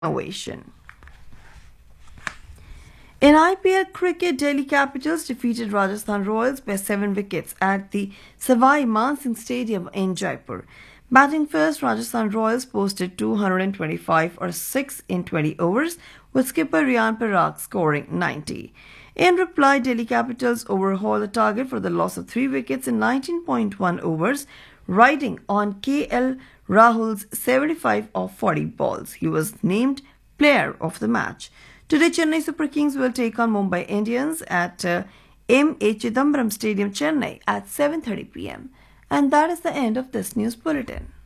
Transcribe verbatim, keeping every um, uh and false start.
innovation. In I P L cricket, Delhi Capitals defeated Rajasthan Royals by seven wickets at the Savai Mansingh Stadium in Jaipur. Batting first, Rajasthan Royals posted two hundred twenty-five or six in twenty overs, with skipper Riyan Parag scoring ninety. In reply, Delhi Capitals overhauled the target for the loss of three wickets in nineteen point one overs, riding on K L Rahul's seventy-five of forty balls. He was named player of the match. Today, Chennai Super Kings will take on Mumbai Indians at uh, M A Chidambaram Stadium, Chennai at seven thirty p m. And that is the end of this news bulletin.